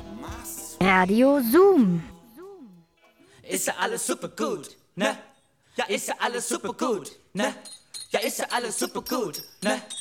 Radio Zoom. Ist ja alles super gut, ne? Ja, ist ja alles super gut, ne? Ja, ist ja alles super gut, ne?